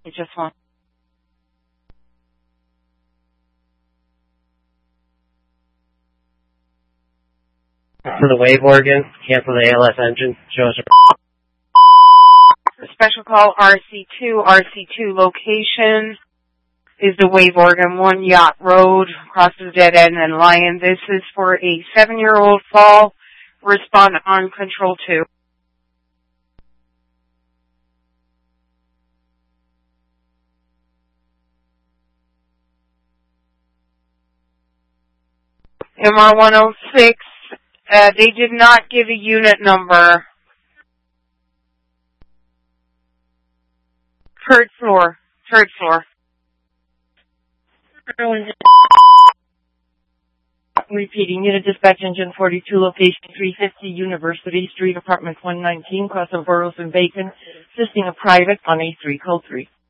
Just one. For the wave organ, cancel the ALS engine. Show us Special call RC2. RC2 location is the wave organ, 1 Yacht Road, crosses dead end and Lion. This is for a 7-year-old fall. Respond on control 2. MR106, they did not give a unit number. Third floor. Repeating, unit dispatch engine 42, location 350 University Street, apartment 119, cross of Burroughs and Bacon, assisting a private on A3, code 3.